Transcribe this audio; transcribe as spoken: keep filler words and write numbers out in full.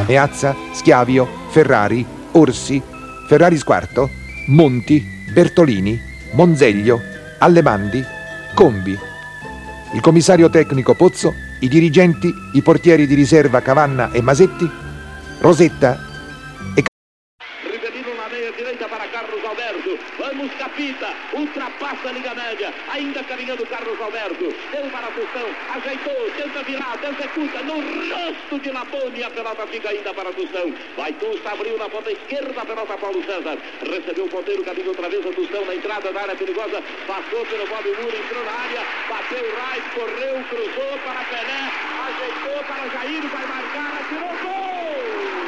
Meazza, Schiavio, Ferrari, Orsi, Ferrari Squarto, Monti, Bertolini, Monzeglio, Allemandi, Combi, il commissario tecnico Pozzo, i dirigenti, i portieri di riserva Cavanna e Masetti, Rosetta e Rivelino na meia direita para Carlos Alberto. Vamos, Capita, ultrapassa a Liga Média, ainda caminhando Carlos Alberto, deu para Tostão, ajeitou, tenta virar, executa no rosto de Lapone, a pelota fica ainda para Tostão. Vai Tusta, abriu na ponta esquerda, a pelota Paulo César, recebeu o ponteiro, caminho outra vez a Tostão na entrada da área perigosa, passou pelo Bob Moura, entrou na área, bateu o Rais, correu, cruzou para Pelé, ajeitou para Jair, vai marcar, atirou gol!